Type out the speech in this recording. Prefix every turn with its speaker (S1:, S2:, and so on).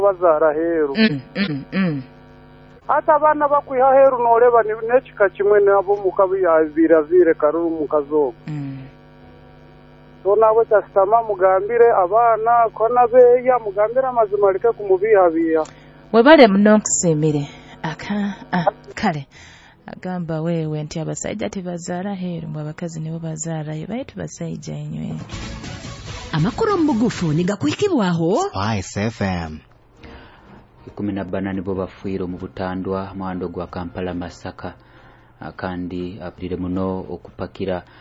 S1: bazara heru hata abana bakwiha heru noreba n'ekika kimwe nabo mukabiyaviravire karuru mukazoga so nabo cyasitama mugambire abana ko nabeya mugambire amazima areke kumubihabiya
S2: webale mnokusemere kale agamba wewe nti abasajja tebazaala heru mbu abakazi nibo bazaalayo baitu basajja enywe
S3: amakuru mugufu nigakwikibwaho
S4: Spice FM
S5: 14 nibo bafuire mu butandwa mwando gwa Kampala Masaka kandi apirire muno okupakira